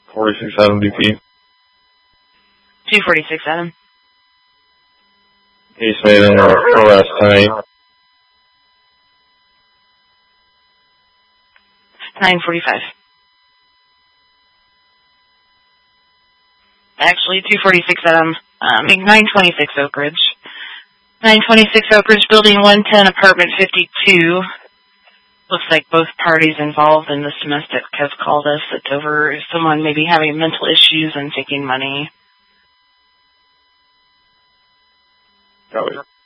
46 Adam BP. 246 Adam. Case made in arrest tonight. 945. Actually, 246 Adam. 926 Oak Ridge. 926 Oak Ridge, Building 110, Apartment 52. Looks like both parties involved in this domestic have called us. It's over someone maybe having mental issues and taking money. Got it.